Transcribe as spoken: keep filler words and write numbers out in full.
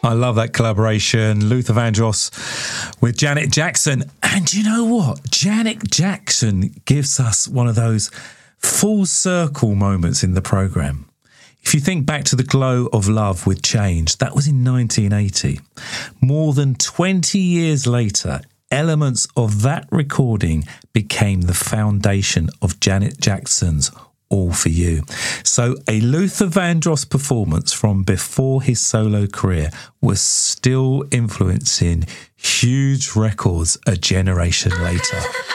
I love that collaboration. Luther Vandross with Janet Jackson. And you know what? Janet Jackson gives us one of those full circle moments in the programme. If you think back to the glow of love with Change, that was in nineteen eighty. More than twenty years later, elements of that recording became the foundation of Janet Jackson's All For You. So a Luther Vandross performance from before his solo career was still influencing huge records a generation later.